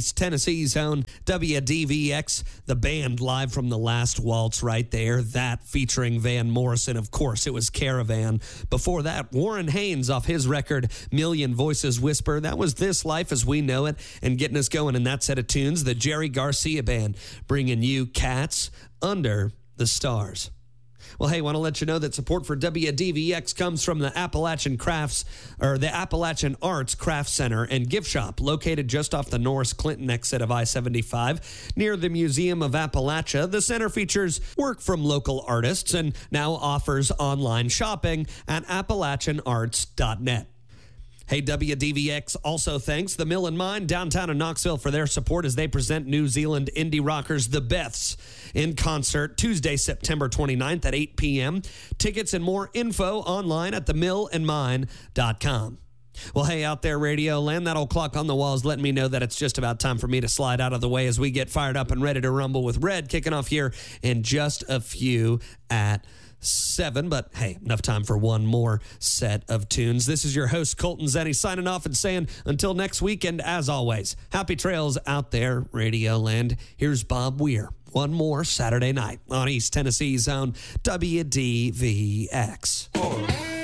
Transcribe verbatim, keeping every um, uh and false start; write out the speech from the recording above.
East Tennessee's own W D V X. The band live from the last waltz right there. That featuring Van Morrison. Of course, it was Caravan. Before that, Warren Haynes off his record, Million Voices Whisper. That was This Life as We Know It. And getting us going in that set of tunes, the Jerry Garcia Band, bringing you Cats Under the Stars. Well, hey, want to let you know that support for W D V X comes from the Appalachian Crafts, or the Appalachian Arts Craft Center and Gift Shop, located just off the Norris Clinton exit of I seventy-five, near the Museum of Appalachia. The center features work from local artists and now offers online shopping at appalachian arts dot net. Hey, W D V X also thanks the Mill and Mine downtown in Knoxville for their support as they present New Zealand indie rockers The Beths in concert Tuesday, September twenty-ninth at eight p.m. Tickets and more info online at the mill and mine dot com. Well, hey, out there, Radio Land, that old clock on the wall is letting me know that it's just about time for me to slide out of the way as we get fired up and ready to rumble with Red kicking off here in just a few at seven, but hey, enough time for one more set of tunes. This is your host, Colton Zenny, signing off and saying until next week, and as always, happy trails out there, Radio Land. Here's Bob Weir, one more Saturday night on East Tennessee's own W D V X. Oh.